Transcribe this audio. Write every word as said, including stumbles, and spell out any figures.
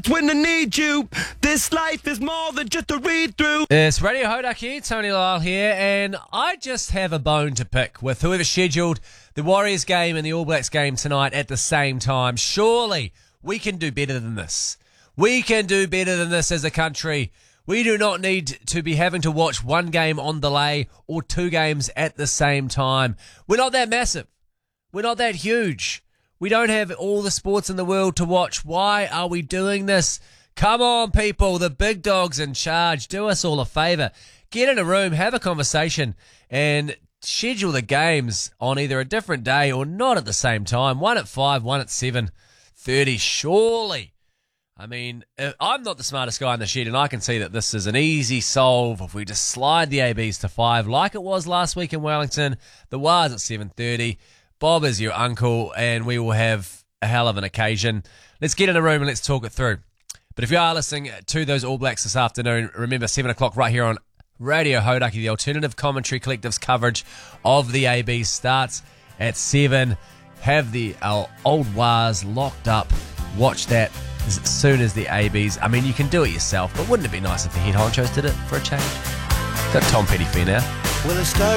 words when I need you. This life is more than just a read-through. It's Radio Hodaki, Tony Lyle here, and I just have a bone to pick with whoever scheduled the Warriors game and the All Blacks game tonight at the same time. Surely we can do better than this. We can do better than this as a country. We do not need to be having to watch one game on delay or two games at the same time. We're not that massive. We're not that huge. We don't have all the sports in the world to watch. Why are we doing this? Come on, people. The big dog's in charge. Do us all a favour. Get in a room, have a conversation, and schedule the games on either a different day or not at the same time. One at five, one at seven thirty. Surely. I mean, I'm not the smartest guy in the shed, and I can see that this is an easy solve if we just slide the A Bs to five, like it was last week in Wellington. The W's at seven thirty. Bob is your uncle, and we will have a hell of an occasion. Let's get in a room and let's talk it through. But if you are listening to those All Blacks this afternoon, remember seven o'clock right here on Radio Hodaki, the Alternative Commentary Collective's coverage of the A Bs starts at seven. Have the uh, old W's locked up. Watch that as soon as the A Bs. I mean, you can do it yourself, but wouldn't it be nice if the head honchos did it for a change? Got Tom Petty for you now. Well, it's